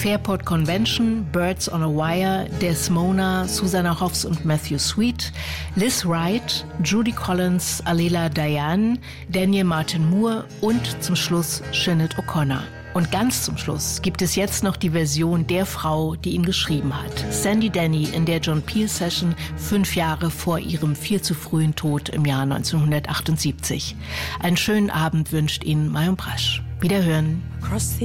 Fairport Convention, Birds on a Wire, Desmona, Susanna Hoffs und Matthew Sweet, Liz Wright, Judy Collins, Alela Diane, Daniel Martin Moore und zum Schluss Sinead O'Connor. Und ganz zum Schluss gibt es jetzt noch die Version der Frau, die ihn geschrieben hat. Sandy Denny in der John Peel Session 5 Jahre vor ihrem viel zu frühen Tod im Jahr 1978. Einen schönen Abend wünscht Ihnen Marion Brasch. Wiederhören.